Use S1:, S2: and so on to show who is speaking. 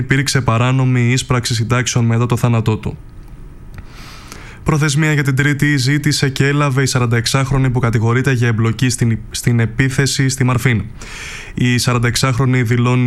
S1: υπήρξε παράνομη είσπραξη συντάξεων μετά το θάνατό του. Προθεσμία για την Τρίτη ζήτησε και έλαβε η 46χρονη που κατηγορείται για εμπλοκή στην επίθεση στη Μαρφίν. Η 46χρονη δηλώνει